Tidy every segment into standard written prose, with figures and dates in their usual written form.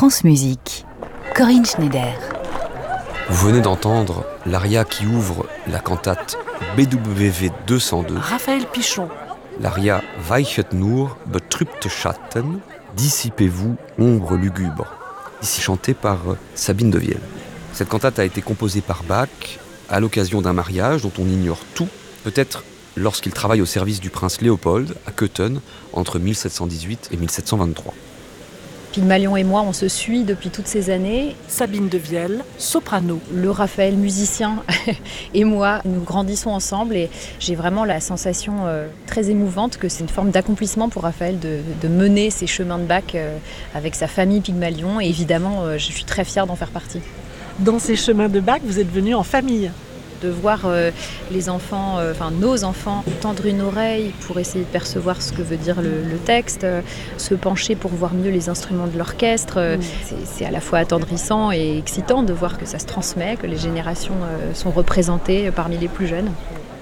France Musique, Corinne Schneider. Vous venez d'entendre l'aria qui ouvre la cantate BWV 202. Raphaël Pichon. L'aria Weichet nur, betrübte Schatten, dissipez-vous, ombre lugubre, ici chantée par Sabine de Viel. Cette cantate a été composée par Bach à l'occasion d'un mariage dont on ignore tout, peut-être lorsqu'il travaille au service du prince Léopold à Köthen entre 1718 et 1723. Pygmalion et moi, on se suit depuis toutes ces années. Sabine de Viel, soprano. Le Raphaël musicien et moi, nous grandissons ensemble et j'ai vraiment la sensation très émouvante que c'est une forme d'accomplissement pour Raphaël de mener ces chemins de Bach avec sa famille Pygmalion et évidemment, je suis très fière d'en faire partie. Dans ces chemins de Bach, vous êtes venus en famille. De voir les enfants, nos enfants, tendre une oreille pour essayer de percevoir ce que veut dire le texte, se pencher pour voir mieux les instruments de l'orchestre. C'est à la fois attendrissant et excitant de voir que ça se transmet, que les générations sont représentées parmi les plus jeunes.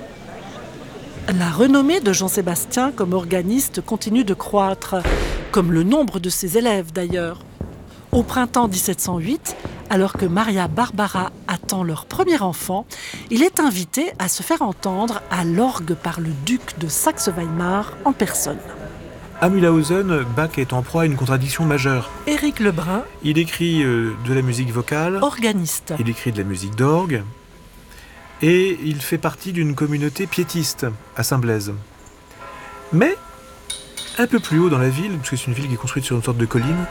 La renommée de Jean-Sébastien comme organiste continue de croître, comme le nombre de ses élèves d'ailleurs. Au printemps 1708, alors que Maria Barbara attend leur premier enfant, il est invité à se faire entendre à l'orgue par le duc de Saxe-Weimar en personne. À Mühlhausen, Bach est en proie à une contradiction majeure. Éric Lebrun, Il écrit de la musique vocale, organiste. il écrit de la musique d'orgue, et il fait partie d'une communauté piétiste à Saint-Blaise. Mais, un peu plus haut dans la ville, parce que c'est une ville qui est construite sur une sorte de colline,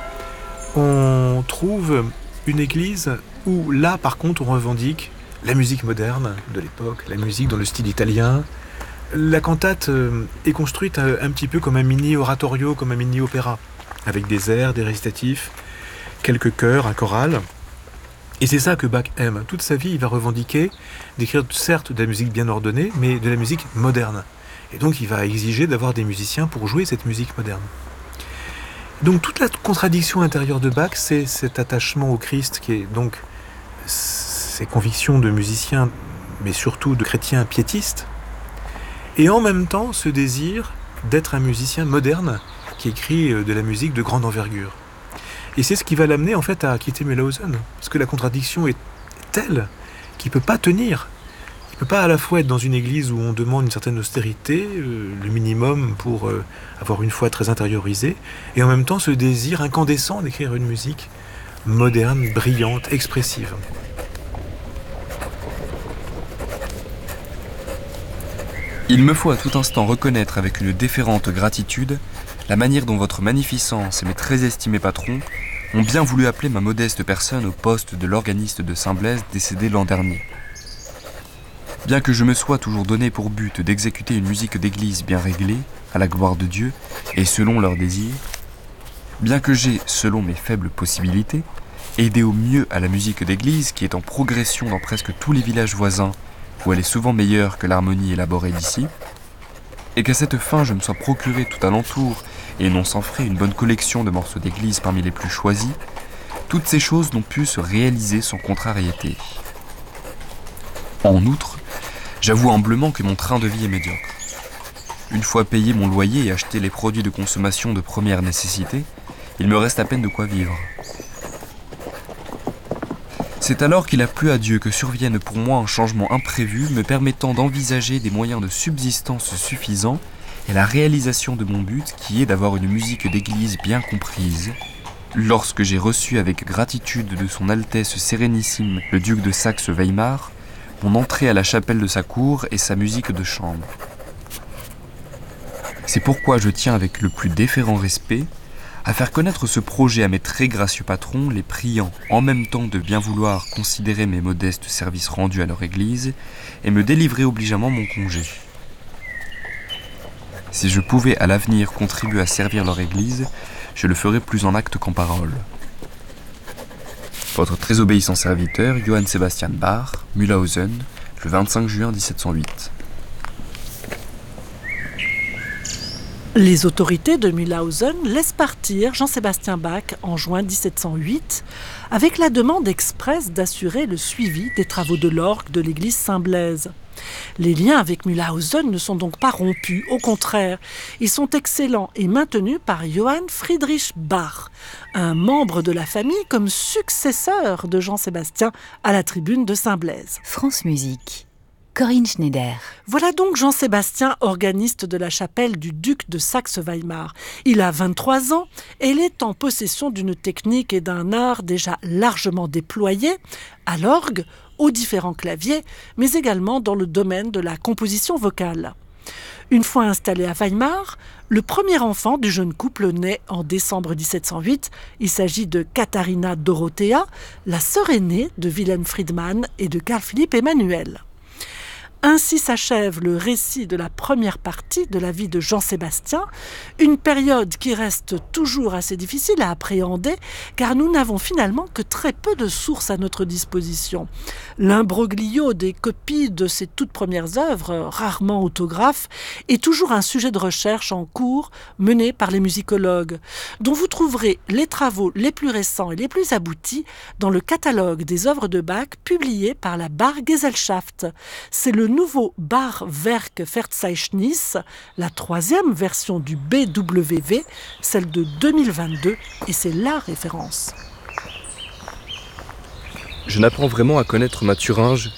on trouve une église où là par contre on revendique la musique moderne de l'époque, la musique dans le style italien. La cantate est construite un petit peu comme un mini oratorio, comme un mini opéra, avec des airs, des récitatifs, quelques chœurs, un choral. Et c'est ça que Bach aime. Toute sa vie il va revendiquer d'écrire certes de la musique bien ordonnée, mais de la musique moderne. Et donc il va exiger d'avoir des musiciens pour jouer cette musique moderne. Donc toute la contradiction intérieure de Bach, c'est cet attachement au Christ qui est donc ses convictions de musicien, mais surtout de chrétien piétiste, et en même temps ce désir d'être un musicien moderne qui écrit de la musique de grande envergure. Et c'est ce qui va l'amener en fait à quitter Mühlhausen, parce que la contradiction est telle qu'il ne peut pas tenir. Il ne peut pas à la fois être dans une église où on demande une certaine austérité, le minimum pour avoir une foi très intériorisée, et en même temps ce désir incandescent d'écrire une musique moderne, brillante, expressive. Il me faut à tout instant reconnaître avec une déférente gratitude la manière dont votre magnificence et mes très estimés patrons ont bien voulu appeler ma modeste personne au poste de l'organiste de Saint-Blaise décédé l'an dernier. Bien que je me sois toujours donné pour but d'exécuter une musique d'église bien réglée, à la gloire de Dieu, et selon leurs désirs, bien que j'ai, selon mes faibles possibilités, aidé au mieux à la musique d'église qui est en progression dans presque tous les villages voisins, où elle est souvent meilleure que l'harmonie élaborée d'ici, et qu'à cette fin je me sois procuré tout alentour, et non sans frais, une bonne collection de morceaux d'église parmi les plus choisis, toutes ces choses n'ont pu se réaliser sans contrariété. En outre, j'avoue humblement que mon train de vie est médiocre. Une fois payé mon loyer et acheté les produits de consommation de première nécessité, il me reste à peine de quoi vivre. C'est alors qu'il a plu à Dieu que survienne pour moi un changement imprévu me permettant d'envisager des moyens de subsistance suffisants et la réalisation de mon but qui est d'avoir une musique d'église bien comprise, lorsque j'ai reçu avec gratitude de son Altesse Sérénissime le duc de Saxe-Weimar mon entrée à la chapelle de sa cour et sa musique de chambre. C'est pourquoi je tiens avec le plus déférent respect à faire connaître ce projet à mes très gracieux patrons, les priant en même temps de bien vouloir considérer mes modestes services rendus à leur église et me délivrer obligeamment mon congé. Si je pouvais à l'avenir contribuer à servir leur église, je le ferais plus en acte qu'en parole. Votre très obéissant serviteur, Johann Sebastian Bach, Mühlhausen, le 25 juin 1708. Les autorités de Mühlhausen laissent partir Jean-Sébastien Bach en juin 1708 avec la demande expresse d'assurer le suivi des travaux de l'orgue de l'église Saint-Blaise. Les liens avec Mühlhausen ne sont donc pas rompus, au contraire, ils sont excellents et maintenus par Johann Friedrich Bach, un membre de la famille comme successeur de Jean-Sébastien à la tribune de Saint-Blaise. France Musique. Corinne Schneider. Voilà donc Jean-Sébastien, organiste de la chapelle du duc de Saxe-Weimar. Il a 23 ans et il est en possession d'une technique et d'un art déjà largement déployés à l'orgue, aux différents claviers, mais également dans le domaine de la composition vocale. Une fois installé à Weimar, le premier enfant du jeune couple naît en décembre 1708. Il s'agit de Katharina Dorothea, la sœur aînée de Wilhelm Friedmann et de Carl Philipp Emanuel. Ainsi s'achève le récit de la première partie de la vie de Jean-Sébastien, une période qui reste toujours assez difficile à appréhender car nous n'avons finalement que très peu de sources à notre disposition. L'imbroglio des copies de ses toutes premières œuvres, rarement autographes, est toujours un sujet de recherche en cours mené par les musicologues, dont vous trouverez les travaux les plus récents et les plus aboutis dans le catalogue des œuvres de Bach publié par la Bach-Gesellschaft. C'est le nouveau Bach-Werk-Verzeichnis, la 3e version du BWV, celle de 2022, et c'est la référence. Je n'apprends vraiment à connaître ma Thuringe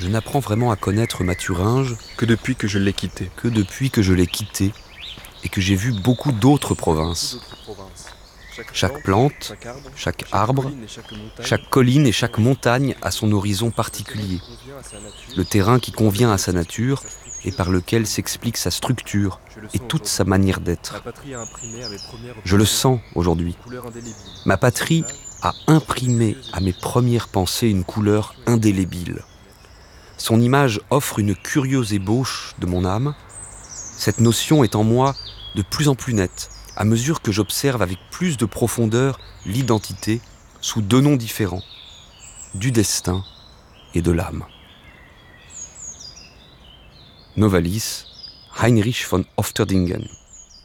que depuis que je l'ai quitté et que j'ai vu beaucoup d'autres provinces. Chaque plante, chaque arbre, chaque colline et chaque montagne a son horizon particulier, le terrain qui convient à sa nature et par lequel s'explique sa structure et toute sa manière d'être. Je le sens aujourd'hui. Ma patrie a imprimé à mes premières pensées une couleur indélébile. Son image offre une curieuse ébauche de mon âme. Cette notion est en moi de plus en plus nette, à mesure que j'observe avec plus de profondeur l'identité sous 2 noms différents, du destin et de l'âme. Novalis, Heinrich von Ofterdingen.